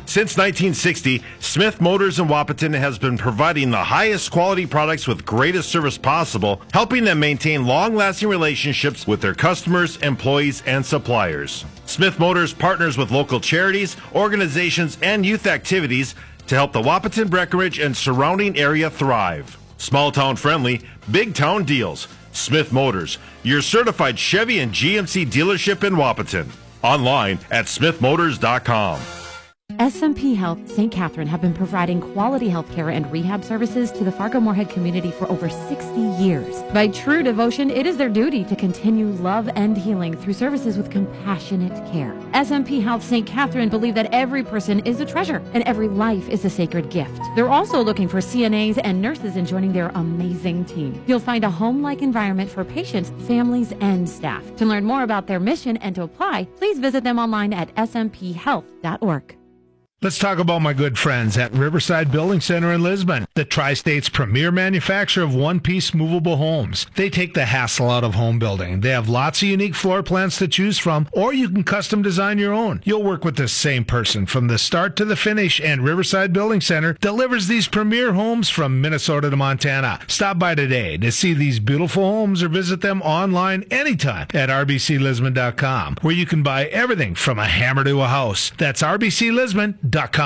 Since 1960, Smith Motors in Wahpeton has been providing the highest quality products with greatest service possible, helping them maintain long-lasting relationships with their customers, employees, and suppliers. Smith Motors partners with local charities, organizations, and youth activities to help the Wahpeton, Breckenridge, and surrounding area thrive. Small town friendly, big town deals. Smith Motors, your certified Chevy and GMC dealership in Wahpeton. Online at smithmotors.com. SMP Health St. Catherine have been providing quality health care and rehab services to the Fargo-Moorhead community for over 60 years. By true devotion, it is their duty to continue love and healing through services with compassionate care. SMP Health St. Catherine believe that every person is a treasure and every life is a sacred gift. They're also looking for CNAs and nurses in joining their amazing team. You'll find a home-like environment for patients, families, and staff. To learn more about their mission and to apply, please visit them online at smphhealth.org. Let's talk about my good friends at Riverside Building Center in Lisbon, the Tri-State's premier manufacturer of one-piece movable homes. They take the hassle out of home building. They have lots of unique floor plans to choose from, or you can custom design your own. You'll work with the same person from the start to the finish, and Riverside Building Center delivers these premier homes from Minnesota to Montana. Stop by today to see these beautiful homes or visit them online anytime at rbclisbon.com, where you can buy everything from a hammer to a house. That's rbclisbon.com.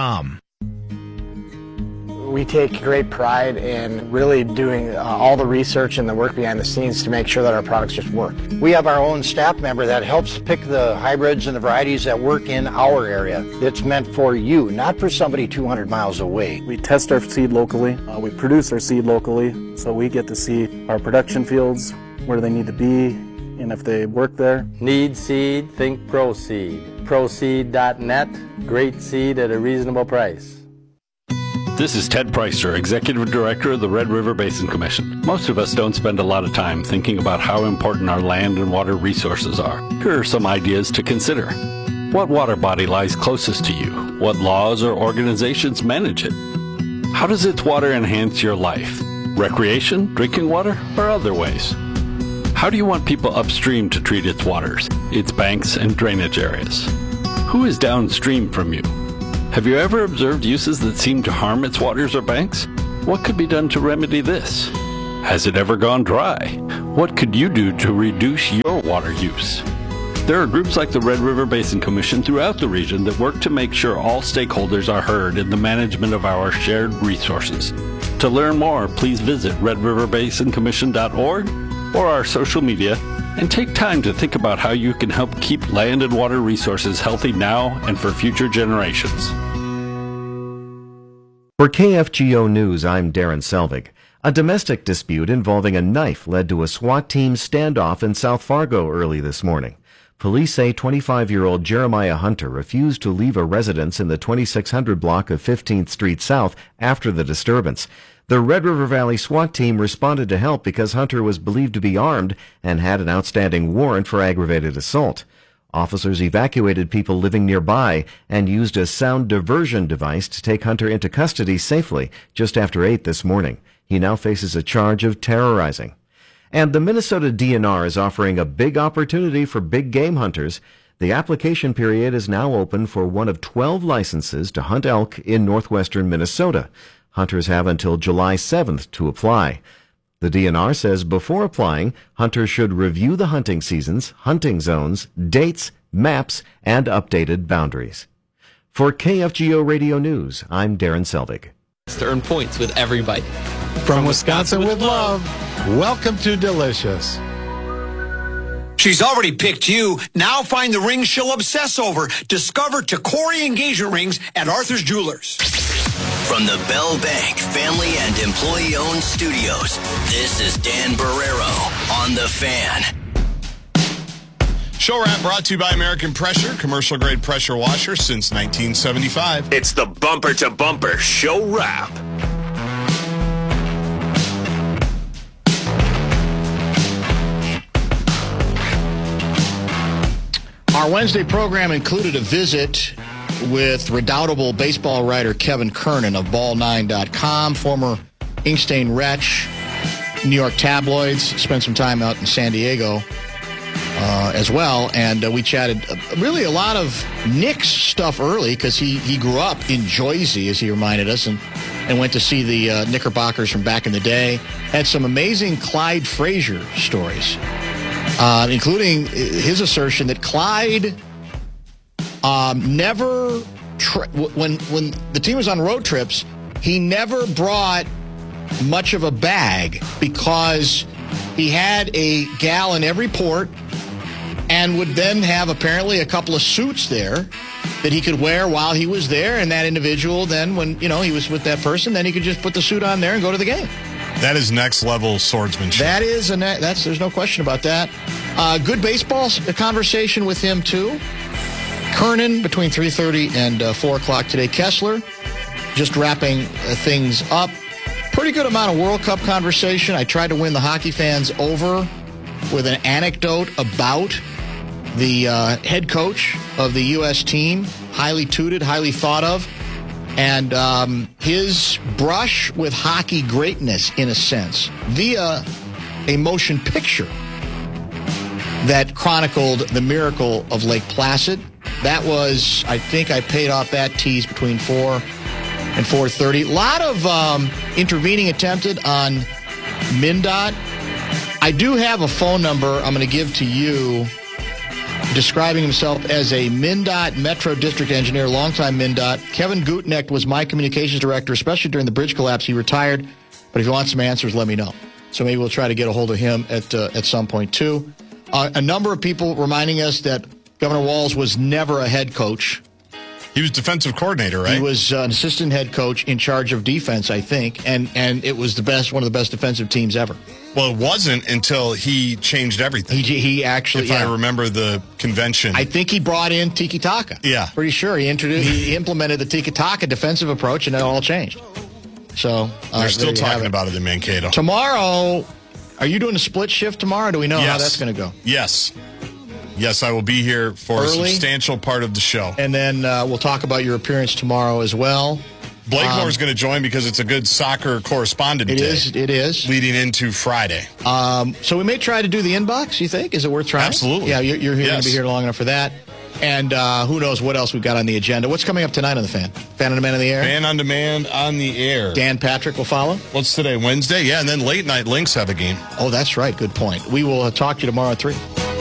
We take great pride in really doing all the research and the work behind the scenes to make sure that our products just work. We have our own staff member that helps pick the hybrids and the varieties that work in our area. It's meant for you, not for somebody 200 miles away. We test our seed locally. We produce our seed locally, so we get to see our production fields, where they need to be, and if they work there. Need seed? Think ProSeed. ProSeed.net. Great seed at a reasonable price. This is Ted Preister, Executive Director of the Red River Basin Commission. Most of us don't spend a lot of time thinking about how important our land and water resources are. Here are some ideas to consider. What water body lies closest to you? What laws or organizations manage it? How does its water enhance your life? Recreation, drinking water, or other ways? How do you want people upstream to treat its waters, its banks and drainage areas? Who is downstream from you? Have you ever observed uses that seem to harm its waters or banks? What could be done to remedy this? Has it ever gone dry? What could you do to reduce your water use? There are groups like the Red River Basin Commission throughout the region that work to make sure all stakeholders are heard in the management of our shared resources. To learn more, please visit redriverbasincommission.org or our social media, and take time to think about how you can help keep land and water resources healthy now and for future generations. For KFGO News, I'm Darren Selvig. A domestic dispute involving a knife led to a SWAT team standoff in South Fargo early this morning. Police say 25-year-old Jeremiah Hunter refused to leave a residence in the 2600 block of 15th Street South after the disturbance. The Red River Valley SWAT team responded to help because Hunter was believed to be armed and had an outstanding warrant for aggravated assault. Officers evacuated people living nearby and used a sound diversion device to take Hunter into custody safely just after 8 this morning. He now faces a charge of terrorizing. And the Minnesota DNR is offering a big opportunity for big game hunters. The application period is now open for one of 12 licenses to hunt elk in northwestern Minnesota. Hunters have until July 7th to apply. The DNR says before applying, hunters should review the hunting seasons, hunting zones, dates, maps, and updated boundaries. For KFGO Radio News, I'm Darren Selvig. To earn points with every bite. From Wisconsin with love, welcome to Delicious. She's already picked you. Now find the ring she'll obsess over. Discover Tacori engagement rings at Arthur's Jewelers. From the Bell Bank family and employee-owned studios, this is Dan Barrero on The Fan. Show wrap brought to you by American Pressure, commercial-grade pressure washer since 1975. It's the bumper-to-bumper show wrap. Our Wednesday program included a visit with redoubtable baseball writer Kevin Kernan of Ball9.com, former Inkstein Wretch, New York tabloids, spent some time out in San Diego. as well. And we chatted really a lot of Nick's stuff early because he grew up in Joyzy, as he reminded us, and went to see the Knickerbockers from back in the day. Had some amazing Clyde Frazier stories, including his assertion that Clyde never, when the team was on road trips, he never brought much of a bag because he had a gal in every port and would then have apparently a couple of suits there that he could wear while he was there. And that individual then, when he was with that person, then he could just put the suit on there and go to the game. That is next level swordsmanship. That is, there's no question about that. Good baseball conversation with him too. Kernan between 3:30 and 4 o'clock today. Kessler just wrapping things up. Pretty good amount of World Cup conversation. I tried to win the hockey fans over with an anecdote about the head coach of the U.S. team, highly touted, highly thought of, and his brush with hockey greatness, in a sense, via a motion picture that chronicled the miracle of Lake Placid. That was, I think I paid off that tease between 4 and 4:30. A lot of intervening attempted on MnDOT. I do have a phone number I'm going to give to you describing himself as a MnDOT Metro District Engineer, longtime MnDOT. Kevin Gutknecht was my communications director, especially during the bridge collapse. He retired, but if you want some answers, let me know. So maybe we'll try to get a hold of him at some point, too. A number of people reminding us that Governor Walz was never a head coach. He was defensive coordinator, right? He was an assistant head coach in charge of defense, I think, and it was one of the best defensive teams ever. Well, it wasn't until he changed everything. He actually, I remember the convention. I think he brought in Tiki Taka. Yeah. Pretty sure. He implemented the Tiki Taka defensive approach, and it all changed. So they're still talking about it in Mankato. Tomorrow, are you doing a split shift tomorrow? Do we know how that's going to go? Yes. Yes, I will be here for a substantial part of the show. And then we'll talk about your appearance tomorrow as well. Blakemore is going to join because it's a good soccer correspondent day. It is. Leading into Friday. So we may try to do the inbox, you think? Is it worth trying? Absolutely. Yeah, you're going to be here long enough for that. And who knows what else we've got on the agenda. What's coming up tonight on the Fan? Fan on Demand on the air? Fan on Demand on the air. Dan Patrick will follow? What's today, Wednesday? Yeah, and then Late Night Lynx have a game. Oh, that's right. Good point. We will talk to you tomorrow at 3.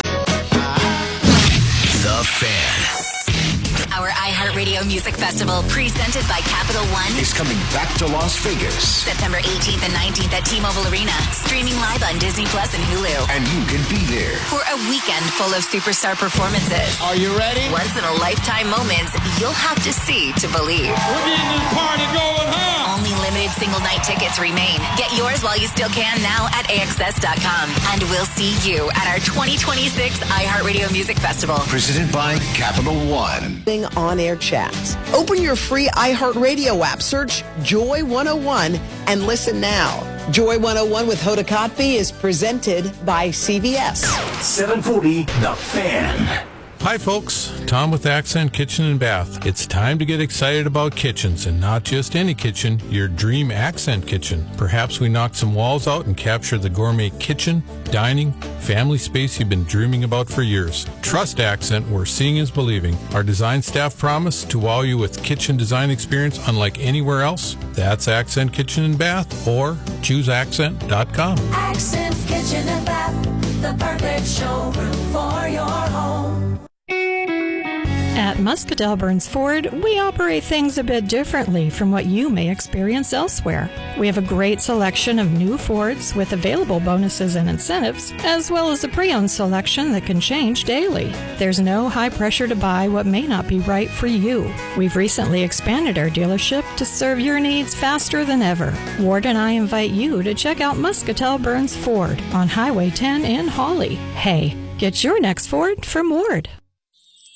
The Fan. Our iHeartRadio Music Festival, presented by Capital One, is coming back to Las Vegas. September 18th and 19th at T-Mobile Arena. Streaming live on Disney Plus and Hulu. And you can be there for a weekend full of superstar performances. Are you ready? Once-in-a-lifetime moments you'll have to see to believe. We're getting this party going, huh? Only limited single-night tickets remain. Get yours while you still can now at AXS.com. And we'll see you at our 2026 iHeartRadio Music Festival. Presented by Capital One. On-air chats. Open your free iHeartRadio app, search Joy 101, and listen now. Joy 101 with Hoda Kotb is presented by CVS. 740, The Fan. Hi folks, Tom with Accent Kitchen and Bath. It's time to get excited about kitchens, and not just any kitchen, your dream Accent kitchen. Perhaps we knock some walls out and capture the gourmet kitchen, dining, family space you've been dreaming about for years. Trust Accent, where seeing is believing. Our design staff promise to wow you with kitchen design experience unlike anywhere else. That's Accent Kitchen and Bath, or chooseaccent.com. Accent Kitchen and Bath, the perfect showroom for your home. At Muscatell Burns Ford, we operate things a bit differently from what you may experience elsewhere. We have a great selection of new Fords with available bonuses and incentives, as well as a pre-owned selection that can change daily. There's no high pressure to buy what may not be right for you. We've recently expanded our dealership to serve your needs faster than ever. Ward and I invite you to check out Muscatell Burns Ford on Highway 10 in Hawley. Hey, get your next Ford from Ward.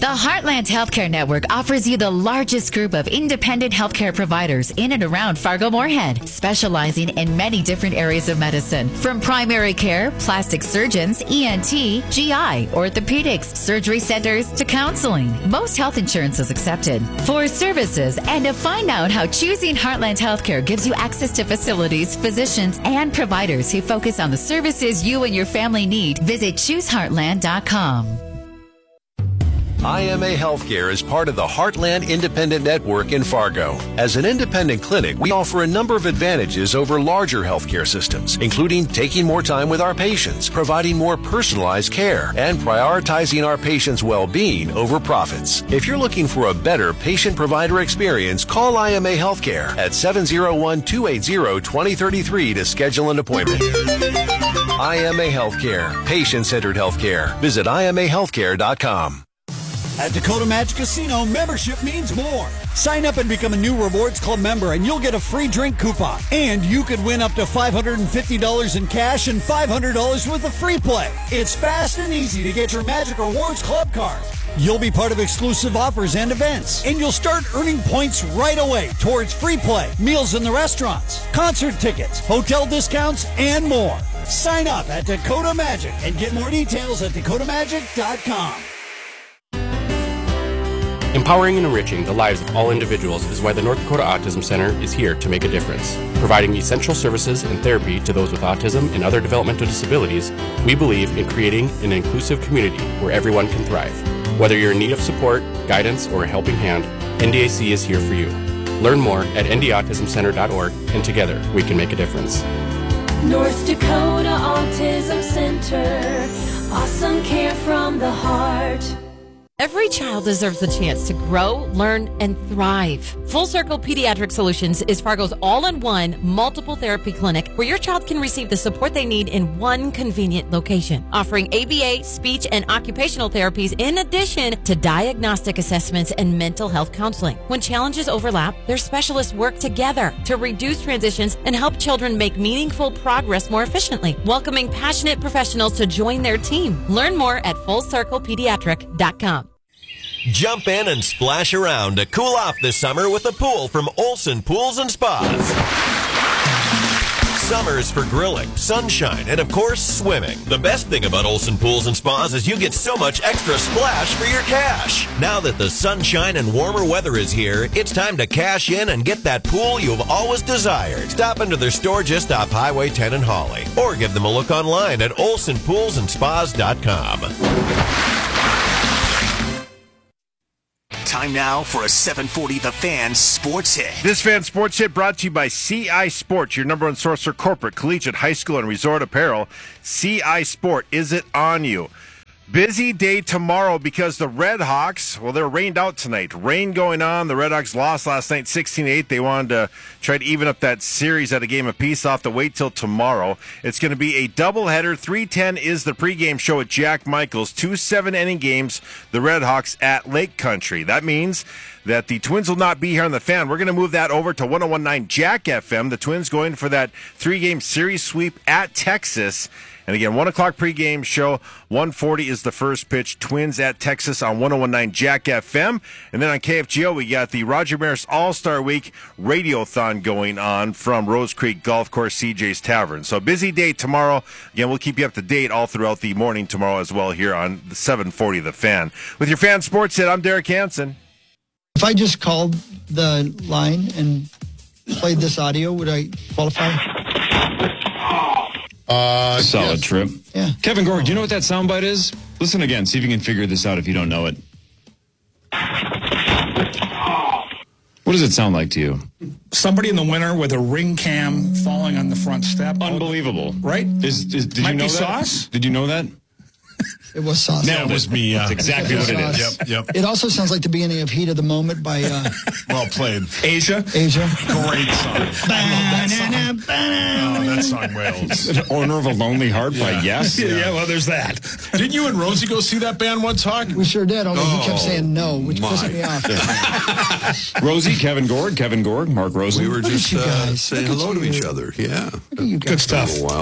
The Heartland Healthcare Network offers you the largest group of independent healthcare providers in and around Fargo-Moorhead, specializing in many different areas of medicine, from primary care, plastic surgeons, ENT, GI, orthopedics, surgery centers, to counseling. Most health insurance is accepted. For services and to find out how choosing Heartland Healthcare gives you access to facilities, physicians, and providers who focus on the services you and your family need, visit ChooseHeartland.com. IMA Healthcare is part of the Heartland Independent Network in Fargo. As an independent clinic, we offer a number of advantages over larger healthcare systems, including taking more time with our patients, providing more personalized care, and prioritizing our patients' well-being over profits. If you're looking for a better patient-provider experience, call IMA Healthcare at 701-280-2033 to schedule an appointment. IMA Healthcare, patient-centered healthcare. Visit IMAHealthcare.com. At Dakota Magic Casino, membership means more. Sign up and become a new Rewards Club member and you'll get a free drink coupon. And you could win up to $550 in cash and $500 worth of free play. It's fast and easy to get your Magic Rewards Club card. You'll be part of exclusive offers and events. And you'll start earning points right away towards free play, meals in the restaurants, concert tickets, hotel discounts, and more. Sign up at Dakota Magic and get more details at dakotamagic.com. Empowering and enriching the lives of all individuals is why the North Dakota Autism Center is here to make a difference. Providing essential services and therapy to those with autism and other developmental disabilities, we believe in creating an inclusive community where everyone can thrive. Whether you're in need of support, guidance, or a helping hand, NDAC is here for you. Learn more at ndautismcenter.org, and together we can make a difference. North Dakota Autism Center. Awesome care from the heart. Every child deserves the chance to grow, learn, and thrive. Full Circle Pediatric Solutions is Fargo's all-in-one multiple therapy clinic where your child can receive the support they need in one convenient location, offering ABA, speech, and occupational therapies in addition to diagnostic assessments and mental health counseling. When challenges overlap, their specialists work together to reduce transitions and help children make meaningful progress more efficiently, welcoming passionate professionals to join their team. Learn more at FullCirclePediatric.com. Jump in and splash around to cool off this summer with a pool from Olson Pools and Spas. Summer's for grilling, sunshine, and of course, swimming. The best thing about Olson Pools and Spas is you get so much extra splash for your cash. Now that the sunshine and warmer weather is here, it's time to cash in and get that pool you've always desired. Stop into their store just off Highway 10 in Hawley, or give them a look online at olsonpoolsandspas.com. Time now for a 740 The Fan Sports Hit. This Fan Sports Hit brought to you by CI Sports, your number one source for corporate, collegiate, high school, and resort apparel. CI Sport, is it on you? Busy day tomorrow because the Red Hawks, well, they're rained out tonight. Rain going on. The Red Hawks lost last night 16-8. They wanted to try to even up that series at a game apiece. They'll have to wait till tomorrow. It's going to be a doubleheader. 3:10 is the pregame show at Jack Michaels. 2 7-inning games, the Red Hawks at Lake Country. That means that the Twins will not be here on the Fan. We're going to move that over to 101.9 Jack FM. The Twins going for that 3-game series sweep at Texas. And again, 1 o'clock pregame show, 1:40 is the first pitch. Twins at Texas on 101.9 Jack FM. And then on KFGO, we got the Roger Maris All-Star Week Radiothon going on from Rose Creek Golf Course, CJ's Tavern. So busy day tomorrow. Again, we'll keep you up to date all throughout the morning tomorrow as well here on the 740 The Fan. With your Fan Sports Hit, I'm Derek Hansen. If I just called the line and played this audio, would I qualify? Solid trip. Yeah. Kevin Gorg, do you know what that soundbite is? Listen again. See if you can figure this out if you don't know it. What does it sound like to you? Somebody in the winter with a ring cam falling on the front step. Unbelievable. Right? Did you Might know be that? Sauce? Did you know that? It was Sauce. That was me. That's exactly what it is. Yep. It also sounds like the beginning of Heat of the Moment by... well played. Asia. Asia. Great song. That song wails. The Owner of a Lonely Heart by Yes. Yeah, well, there's that. Didn't you and Rosie go see that band one time? We sure did, although he kept saying no, which pissed me off. Rosie, Kevin Gorg, Mark Rosen. We were just saying hello to each other. Yeah. Good stuff. It's been a while.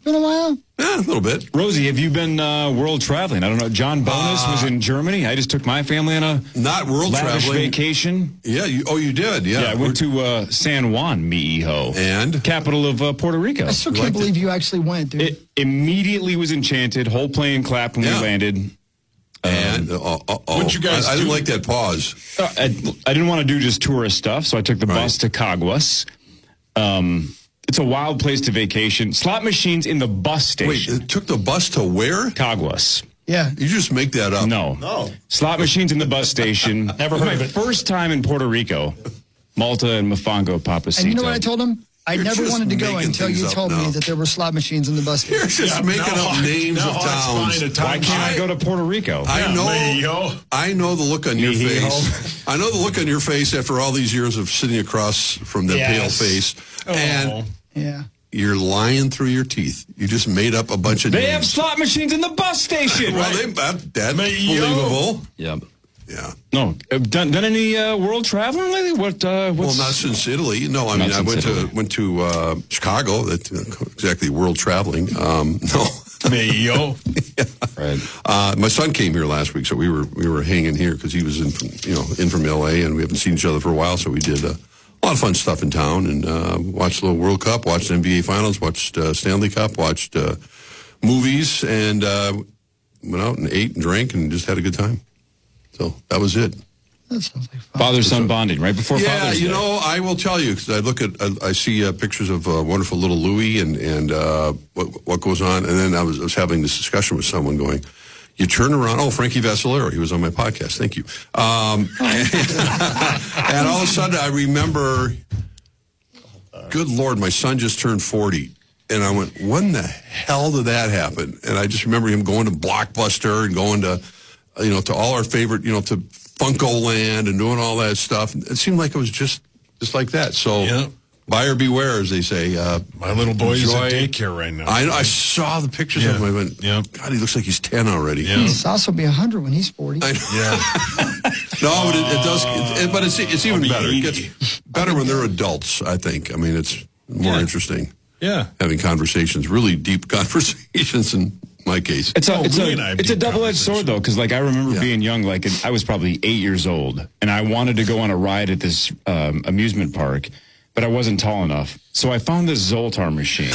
been a while. Yeah, a little bit. Rosie, have you been world traveling? I don't know. John Bonus was in Germany. I just took my family on a not world lavish traveling vacation. Yeah. You did. Yeah. Yeah, I went to San Juan, Mi'iho. And? Capital of Puerto Rico. I still can't believe you actually went, dude. It immediately was enchanted. Whole plane clapped when we landed. And what'd you guys I do? didn't like that pause. I didn't want to do just tourist stuff, so I took the bus to Caguas. It's a wild place to vacation. Slot machines in the bus station. Wait, it took the bus to where? Caguas. Yeah. You just make that up. No. Slot machines in the bus station. Never heard of it. First time in Puerto Rico. Malta and Mofongo Papacito. And you know what I told him? I You're never just making go until you things up told me now. that there were slot machines in the bus station. You're just making up names of towns. Why can't I go to Puerto Rico? I know the look on your face. I know the look on your face after all these years of sitting across from that pale face. And you're lying through your teeth. You just made up a bunch of They names. have slot machines in the bus station. Well, that's believable. Yeah. Yeah. No. Done any world traveling lately? What's Well, not since Italy. No, I mean, I went to Chicago. That's exactly world traveling. No. Mayo. Right. My son came here last week, so we were hanging here because he was in from L.A. and we haven't seen each other for a while. So we did a lot of fun stuff in town and watched the World Cup, watched NBA Finals, watched Stanley Cup, watched movies, and went out and ate and drank and just had a good time. So that was it. That sounds like fun. Father-son bonding right before Father's Day. Yeah, I will tell you because I see pictures of wonderful little Louie and what goes on, and then I was having this discussion with someone going, you turn around. Oh, Frankie Vassalero, he was on my podcast. Thank you. And all of a sudden, I remember, good Lord, my son just turned 40. And I went, when the hell did that happen? And I just remember him going to Blockbuster and going to, to all our favorite, to Funko Land and doing all that stuff. It seemed like it was just like that. So buyer beware, as they say. My little boy is at daycare right now. I saw the pictures of him. I went, God, he looks like he's 10 already. Yeah. He's also be 100 when he's 40. No, but it does. But it's even better. It gets better when they're adults, I think. I mean, it's more interesting. Yeah. Having conversations, really deep conversations in my case. It's a double-edged sword, though, because, I remember being young, I was probably 8 years old, and I wanted to go on a ride at this amusement park, but I wasn't tall enough. So I found this Zoltar machine.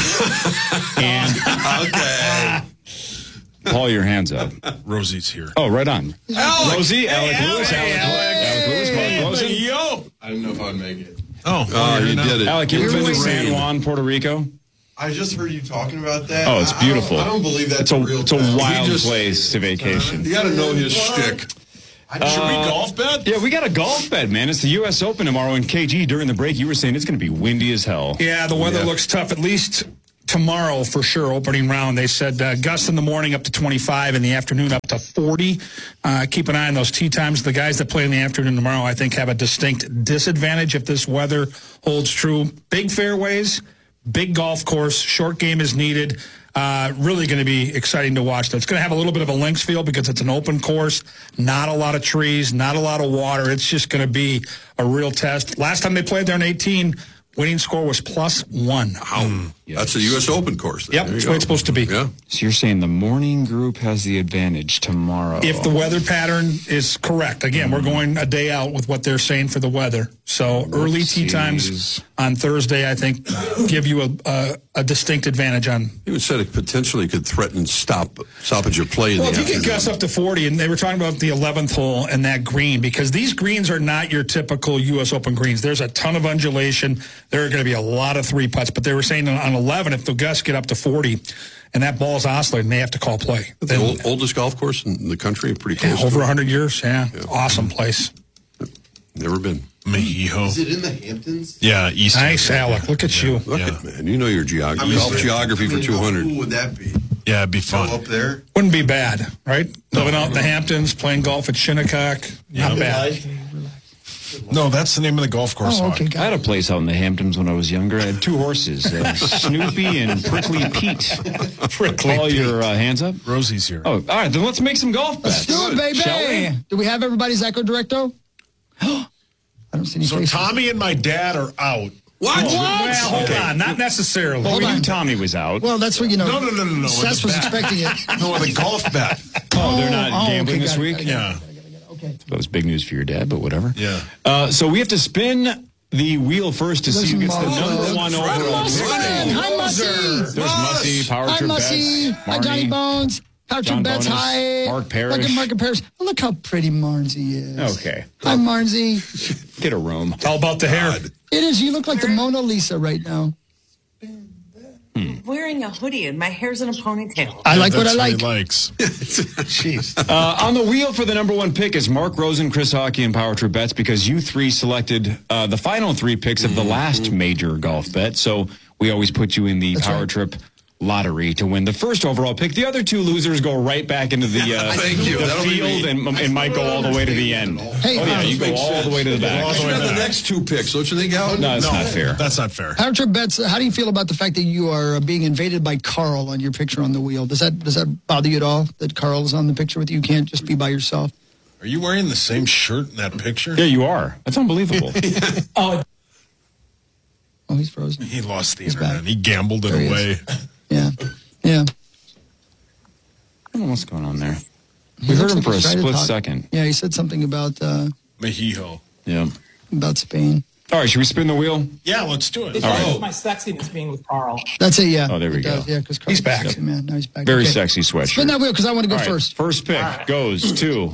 And Paul, your hands up. Rosie's here. Oh, right on. Alec. Rosie, Hey, Alec Lewis, Alec Lewis, Mark Rosen. Yo! I didn't know if I'd make it. You did it. Alec, you ever been to San Juan, Puerto Rico? I just heard you talking about that. Oh, it's beautiful. I don't believe that's a real. It's a wild place to vacation. You got to know his shtick. Should we golf bet? Yeah, we got a golf bet, man. It's the U.S. Open tomorrow in KG. During the break, you were saying it's going to be windy as hell. Yeah, the weather looks tough. At least tomorrow for sure, opening round. They said gusts in the morning up to 25, in the afternoon up to 40. Keep an eye on those tee times. The guys that play in the afternoon tomorrow, I think, have a distinct disadvantage if this weather holds true. Big fairways, big golf course, short game is needed. Really going to be exciting to watch. It's going to have a little bit of a links feel because it's an open course, not a lot of trees, not a lot of water. It's just going to be a real test. Last time they played there in 18, winning score was +1. Wow. That's a U.S. Open course. Yep, that's the way it's supposed to be. Yeah. So you're saying the morning group has the advantage tomorrow. If the weather pattern is correct. Again, we're going a day out with what they're saying for the weather. So early tee times on Thursday, I think, give you a distinct advantage on. You said it potentially could threaten stoppage of play. Well, if you get gusts up to 40, and they were talking about the 11th hole and that green, because these greens are not your typical U.S. Open greens. There's a ton of undulation. There are going to be a lot of three putts, but they were saying on 11, if the gusts get up to 40 and that ball's oscillating, they have to call play. The oldest golf course in the country, pretty close. Yeah, over 100 years, Awesome place. Never been. Mexico. Is it in the Hamptons? Yeah, East. Nice, Alec. Look at you. Look at man. You know your geography. Golf geography for 200. How cool would that be? Yeah, it'd be fun. Go up there? Wouldn't be bad, right? Living out in the Hamptons, playing golf at Shinnecock. Not bad. No, that's the name of the golf course. Oh, okay, I had a place out in the Hamptons when I was younger. I had two horses, Snoopy and Prickly Pete. Paul, your hands up? Rosie's here. Oh, all right, then let's make some golf bets. Let's do it, baby. Shall we? Do we have everybody's Echo Directo? I don't see any faces. Tommy and my dad are out. What? Well, hold on. Not necessarily. Well, we knew Tommy was out. Well, that's what, you know. No. Seth was expecting it. No, the golf bet. Oh, they're not gambling this week? Yeah. Okay. That was big news for your dad, but whatever. Yeah. So we have to spin the wheel first to see who gets the number one overall pick. Hi, Mussy. There's Mussy, Power Hi, Trip Mussy. Bets, Hi, Johnny Bones. Power Trip Bets. Bonus, Hi. Mark Parrish. Look at Mark Parrish. Oh, look how pretty Marnsey is. Okay. Hi, Marnsey. Get a room. It's all about the hair. It is. You look like the Mona Lisa right now. I'm wearing a hoodie and my hair's in a ponytail. I like what I like. He likes. Jeez. On the wheel for the number one pick is Mark Rosen, Chris Hockey, and Power Trip Bets because you three selected the final three picks of the last major golf bet. So we always put you in the Power Trip lottery to win the first overall pick. The other two losers go right back into the, the field and might go all the way to the end. Hey, you go all the way to the back. You should have the next two picks, don't you think, Alan? No, it's not fair. That's not fair. Power Trip Bets, how do you feel about the fact that you are being invaded by Carl on your picture on the wheel? Does that bother you at all, that Carl is on the picture with you? You can't just be by yourself? Are you wearing the same shirt in that picture? Yeah, you are. That's unbelievable. Oh, he's frozen. He lost the internet. He gambled it away. Yeah. I don't know what's going on there. We heard him for a split second. Yeah, he said something about Mejijo. Yeah. About Spain. All right, should we spin the wheel? Yeah, let's do it. It shows my sexiness being with Carl. That's it, yeah. Oh, there we go. Yeah, because He's back. Sexy, man. Now he's back. Very sexy sweatshirt. Spin that wheel because I want to go All right, first. First pick goes to...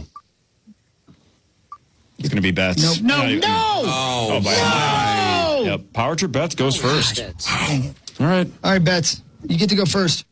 It's going to be Bets. No. Oh, by a mile. Yep. Power Trip Bets goes first. All right. All right, Bets. You get to go first.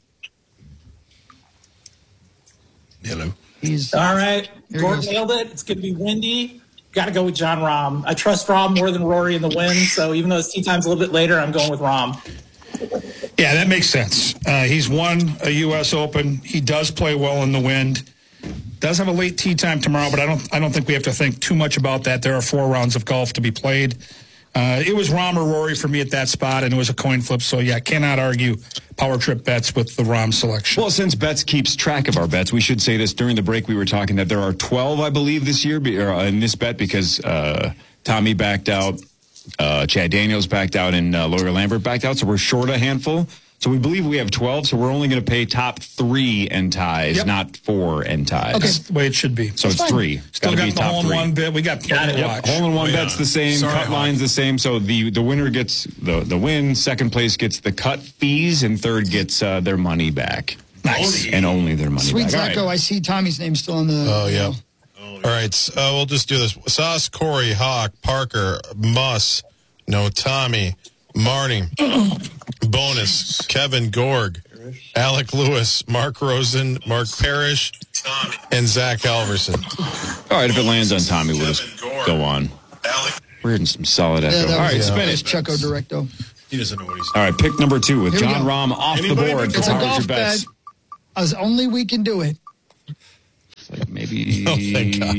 Hello. All right. Here Gordon goes. nailed it. It's going to be windy. Got to go with John Rahm. I trust Rahm more than Rory in the wind, so even though his tee time's a little bit later, I'm going with Rahm. Yeah, that makes sense. He's won a U.S. Open. He does play well in the wind. Does have a late tee time tomorrow, but I don't think we have to think too much about that. There are 4 rounds of golf to be played. It was Rahm or Rory for me at that spot, and it was a coin flip. So, yeah, cannot argue Power Trip Bets with the Rahm selection. Well, since Bets keeps track of our bets, we should say this. During the break, we were talking that there are 12, I believe, this year in this bet because Tommy backed out, Chad Daniels backed out, and Lawyer Lambert backed out. So we're short a handful. So we believe we have 12, so we're only going to pay top 3 and ties, not 4 and ties. Okay, that's the way it should be. So it's 3. Still got be the top hole-in-one 3. bet. We got plenty to watch. Hole-in-one bet's the same. Cut line's the same. So the winner gets the win. Second place gets the cut fees, and third gets their money back. Nice. And only their money Sweet back. Zacco, I see Tommy's name still on the... Oh, yeah. All right, we'll just do this. Sauce, Corey, Hawk, Parker, Muss, Tommy, Marnie, Bonus, Kevin Gorg, Alec Lewis, Mark Rosen, Mark Parrish, and Zach Alverson. All right, if it lands on Tommy, we'll just go on. We're hearing some solid echo. All right, spin it. Chucko Directo. He doesn't know what he's All right, pick number 2 with Here we John go. Rahm off the board. It's a Power golf Trip Bets. bet. As only we can do it. Like maybe... Oh, thank God.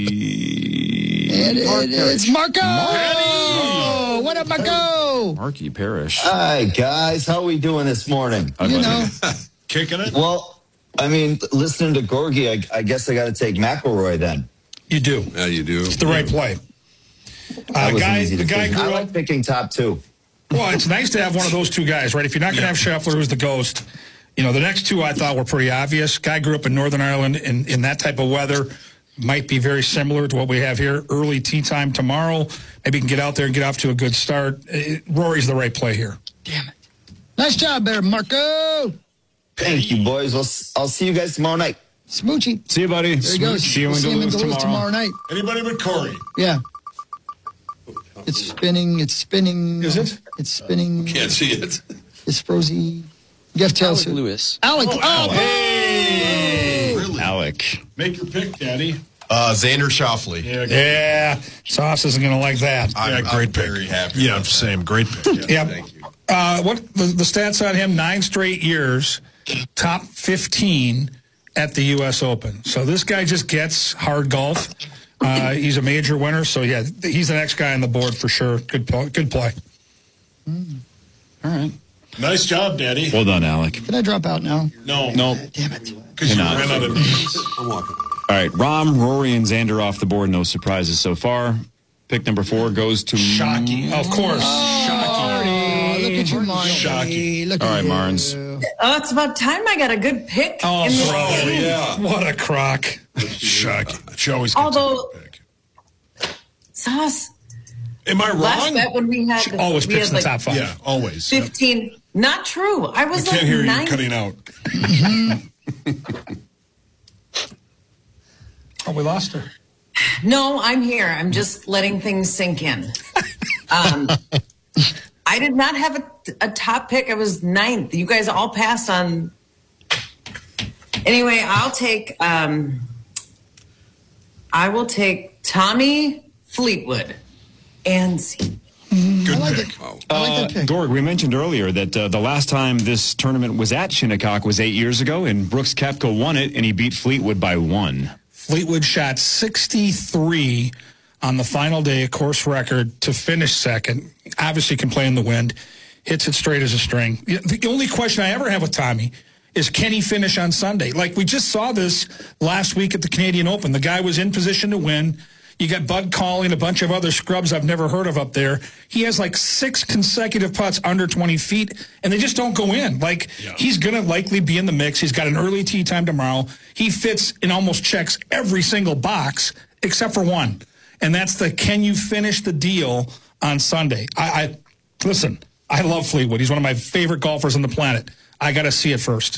It's Marco! Oh, what up, Marco? Marky Parrish. Hi, guys. How are we doing this morning? You know. Kicking it? Well, I mean, listening to Gorgie, I guess I got to take McElroy then. You do. Yeah, you do. It's the right play. That was an easy The guy decision. grew I up... like picking top 2. Well, it's nice to have one of those two guys, right? If you're not going to have Scheffler, who's the ghost, the next two I thought were pretty obvious. Guy grew up in Northern Ireland in that type of weather. Might be very similar to what we have here. Early tee time tomorrow. Maybe he can get out there and get off to a good start. Rory's the right play here. Damn it. Nice job there, Marco. Thank you, boys. I'll see you guys tomorrow night. Smoochy. See you, buddy. There he goes. See you in Duluth tomorrow night. Anybody but Corey. Yeah. It's spinning. It's spinning. Is it? It's spinning. Can't see it. It's frozy. You have to tell us. Lewis. Alec. Oh, Hey. Really? Alec. Make your pick, Daddy. Xander Schauffele. Yeah. Sauce isn't going to like that. I'm pick. Very happy. Yeah, same. Great pick. Yeah. Thank you. What the stats on him? 9 straight years, top 15 at the U.S. Open. So this guy just gets hard golf. He's a major winner. So yeah, he's the next guy on the board for sure. Good play. All right. Nice job, Daddy. Well done, Alec. Can I drop out now? No. Damn it. Because you ran out of names. I'm walking. All right, Rahm, Rory, and Xander off the board. No surprises so far. Pick number 4 goes to Shockey. Of course. Shockey. look at you, Marnie. Shocking. Look All at right, you. Marnes. Oh, it's about time I got a good pick. Oh, in this brother, game. yeah. What a crock. Shocking. She always gets Although, Sauce. Am I wrong? Last bet when we had, She always we picks had in the top 5. Yeah, always. 15. Not true. I was I can't like hear 9. you cutting out. Oh, we lost her. No, I'm here. I'm just letting things sink in. I did not have a top pick. I was 9th. You guys all passed on. Anyway, I'll take. I will take Tommy Fleetwood and see. Good like pick. it. I like that pick. Gorg, we mentioned earlier that the last time this tournament was at Shinnecock was 8 years ago, and Brooks Koepka won it, and he beat Fleetwood by 1. Fleetwood shot 63 on the final day, course record, to finish second. Obviously can play in the wind. Hits it straight as a string. The only question I ever have with Tommy is, can he finish on Sunday? Like, we just saw this last week at the Canadian Open. The guy was in position to win. You got Bud Colley and a bunch of other scrubs I've never heard of up there. He has like 6 consecutive putts under 20 feet, and they just don't go in. Like, he's going to likely be in the mix. He's got an early tee time tomorrow. He fits and almost checks every single box except for one, and that's the can you finish the deal on Sunday. I listen, I love Fleetwood. He's one of my favorite golfers on the planet. I got to see it first.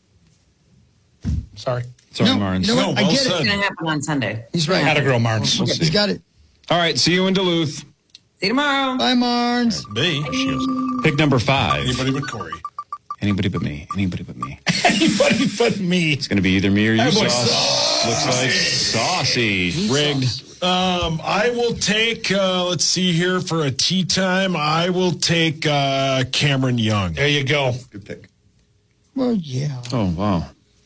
Sorry. Sorry, No, Marnes. you know what? I get It's it. going to happen on Sunday. He's right. Had a girl, Marnes. Okay, he's got it. All right, see you in Duluth. See you tomorrow. Bye, Marnes. Me? Pick number 5. Anybody but Corey. Anybody but me. Anybody but me. Anybody but me. It's going to be either me or you, That boy Sauce. Looks like saucy. Rigged. I will take, let's see here, for a tea time, I will take Cameron Young. There you go. Good pick. Well, yeah. Oh, wow.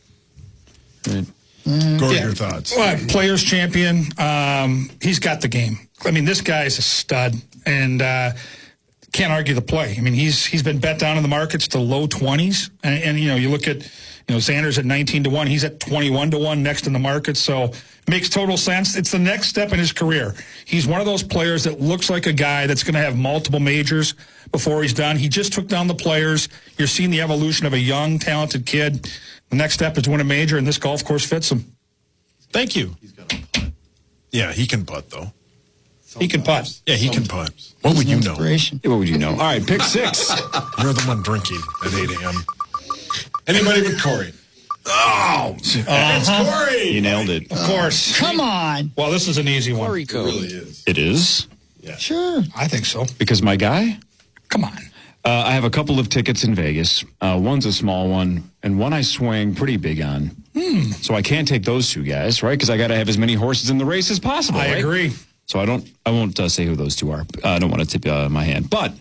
Good. Go with your thoughts. Well, Players champion. He's got the game. I mean, this guy's a stud, and can't argue the play. I mean, he's been bet down in the markets to low 20s, and you know, you look at Xander's at 19-1. He's at 21-1 next in the market. So makes total sense. It's the next step in his career. He's one of those players that looks like a guy that's going to have multiple majors before he's done. He just took down the Players. You're seeing the evolution of a young, talented kid. The next step is to win a major, and this golf course fits him. Thank you. Yeah, he can putt, though. He can putt. Yeah, he can putt. What would you know? Yeah, what would you know? All right, pick 6. You're the one drinking at 8 a.m. Anybody but Corey. Oh, it's Corey. You nailed it. Of course. Come on. Well, this is an easy one. It really is. It is? Sure. I think so. Because my guy? Come on. I have a couple of tickets in Vegas. One's a small one, and one I swing pretty big on. So I can't take those 2 guys, right? Because I got to have as many horses in the race as possible. I right? agree. So I won't say who those 2 are. I don't want to tip my hand, but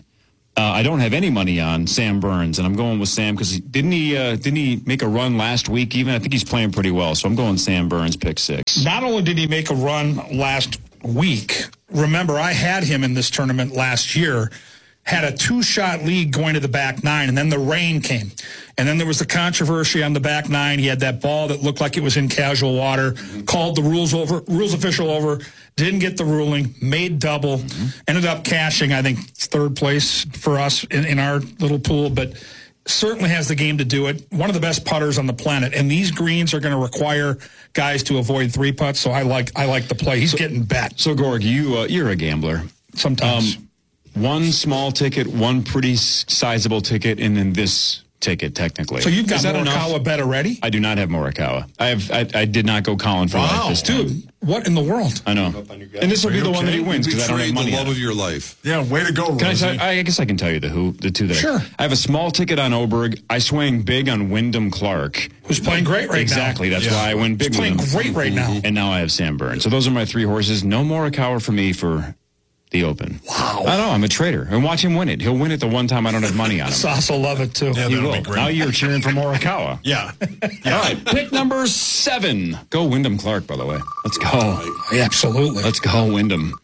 I don't have any money on Sam Burns, and I'm going with Sam because didn't he make a run last week? Even I think he's playing pretty well. So I'm going Sam Burns, pick 6. Not only did he make a run last week, remember I had him in this tournament last year. Had a 2-shot lead going to the back 9, and then the rain came. And then there was the controversy on the back 9. He had that ball that looked like it was in casual water, called the rules official over, didn't get the ruling, made double, ended up cashing, I think, 3rd place for us in our little pool, but certainly has the game to do it. One of the best putters on the planet. And these greens are going to require guys to avoid 3 putts, so I like the play. He's getting bet. So, Gorg, you're a gambler. Sometimes. One small ticket, one pretty sizable ticket, and then this ticket, technically. So you've got Is that Morikawa enough? bet already? I do not have Morikawa. I did not go Colin for life this time. Dude, what in the world? I know. And this will be the one that he wins because I don't have money. The on love it. of your life. Yeah, way to go, Can I Rosie. tell? I guess I can tell you the 2 that Sure. I have a small ticket on Oberg. I swing big on Wyndham Clark, who's playing great right now. Exactly. That's why I win big. He's playing with him. great right now. And now I have Sam Burns. So those are my 3 horses. No Morikawa for me for the Open. Wow. I know. I'm a trader. And watch him win it. He'll win it the one time I don't have money on him. Sauce will love it too. Yeah, He that'll will. be great. Now you're cheering for Morikawa. Yeah. All right, pick number 7. Go Wyndham Clark, by the way. Let's go. Absolutely. Let's go Wyndham.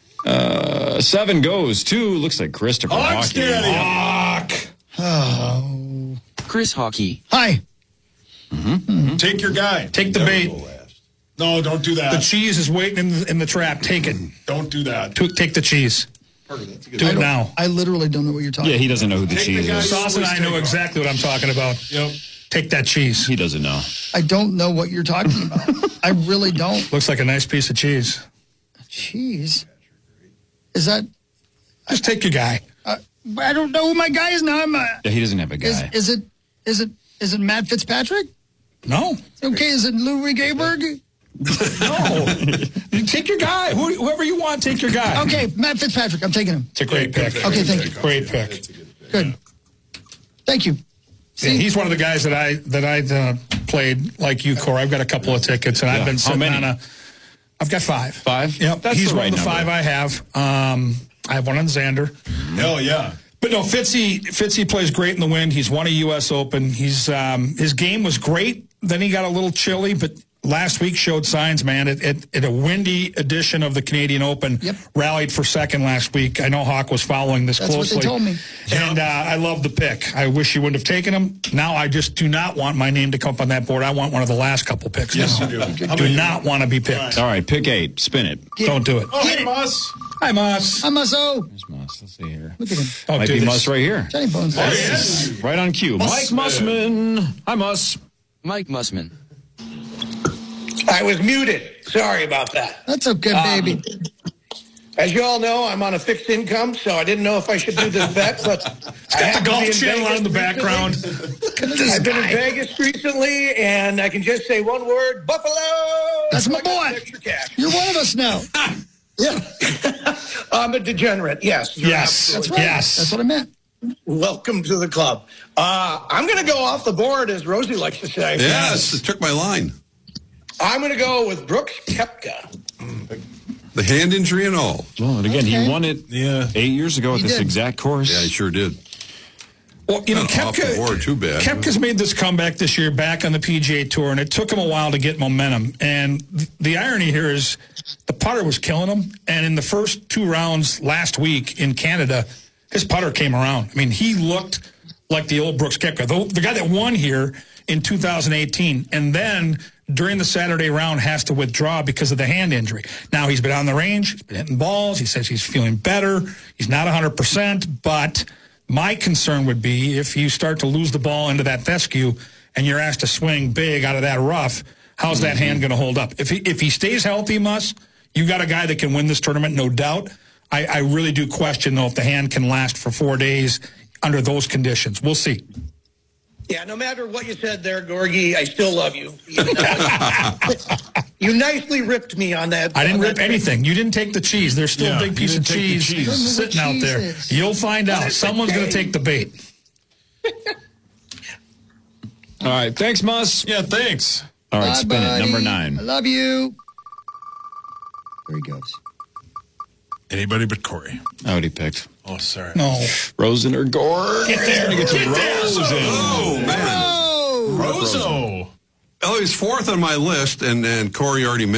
7 goes to, looks like Christopher Hawks, Hockey. Daddy. Oh. Chris Hockey. Hi. Take your guy. Take the bait. No, don't do that. The cheese is waiting in the trap. Take it. Don't do that. Take the cheese. Do it now. I literally don't know what you're talking about. Yeah, he doesn't know who the cheese is. Sauce and I know exactly what I'm talking about. Yep. Take that cheese. He doesn't know. I don't know what you're talking about. I really don't. Looks like a nice piece of cheese. Cheese? Is that... Just take your guy. I don't know who my guy is now. Yeah, he doesn't have a guy. Is it Matt Fitzpatrick? No. Okay, is it Louis Gayberg? No. Take your guy. Whoever you want, take your guy. Okay, Matt Fitzpatrick. I'm taking him. It's a great pick. Okay, thank you. Great pick. Good. Thank you. Yeah, he's one of the guys that I played like you, Corey. I've got a couple of tickets, and I've been sitting on I've got 5. 5? Yep. That's he's the right one of the number. 5 I have. I have one on Xander. Hell yeah. But no, Fitzy plays great in the wind. He's won a U.S. Open. His game was great. Then he got a little chilly, but last week showed signs, man. At a windy edition of the Canadian Open, rallied for second last week. I know Hawk was following this closely. That's what they told me. And I love the pick. I wish you wouldn't have taken him. Now I just do not want my name to come up on that board. I want one of the last couple picks. Yes, now. you do. I do not want to be picked. All right, pick 8. Spin it. Don't do it. Oh, hey, Moss. Hi, Moss. I'm Musso. There's Moss. Let's see here. Look at him. Oh, Might be Muss right here. Johnny Bones. There he is. Right on cue. Mike Mussman. Hi, Muss. Mike Mussman. I was muted. Sorry about that. That's okay, baby. As you all know, I'm on a fixed income, so I didn't know if I should do this bet, but It's got the Golf Channel on in the background. I've been in Vegas recently, and I can just say one word: Buffalo. That's my I got boy. extra cash. You're one of us now. Yeah, I'm a degenerate. Yes. you're Yes. That's absolutely right. Yes. That's what I meant. Welcome to the club. I'm going to go off the board, as Rosie likes to say. Yes, it took my line. I'm going to go with Brooks Koepka. The hand injury and all. Well, and again, Okay. he won it 8 years ago at this did. exact course. Yeah, he sure did. Well, you know, Not off the board too bad. Koepka's made this comeback this year back on the PGA Tour, and it took him a while to get momentum. And the irony here is the putter was killing him, and in the first 2 rounds last week in Canada, his putter came around. I mean, he looked like the old Brooks Koepka, the guy that won here in 2018, and then during the Saturday round has to withdraw because of the hand injury. Now he's been on the range, he's been hitting balls, he says he's feeling better, he's not 100%, but my concern would be if you start to lose the ball into that fescue and you're asked to swing big out of that rough, how's that hand going to hold up? If he stays healthy, you got a guy that can win this tournament, no doubt. I really do question, though, if the hand can last for 4 days under those conditions. We'll see. Yeah, no matter what you said there, Gorgie, I still love you. You nicely ripped me on that. I didn't on rip that anything. You didn't take the cheese. There's still a big piece of cheese sitting out there. You'll find out. Someone's going to take the bait. All right, thanks, Muss. Yeah, thanks. All right, Bye, spin buddy. it. Number I 9. love you. There he goes. Anybody but Corey. Oh, what he picked. Oh, sorry. No. Rosen or Gore? Get there. Get to Get there. Rosen. Oh, man. Oh! Roso. Well, he was 4th on my list, and Corey already